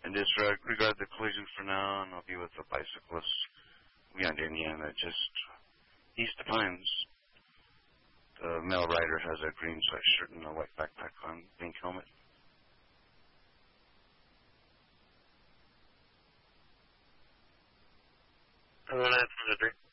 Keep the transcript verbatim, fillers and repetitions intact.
And disregard the collision for now, and I'll be with the bicyclist beyond Indiana. Just east of Pines. The male rider has a green sweatshirt and a white backpack on, pink helmet. One nine three.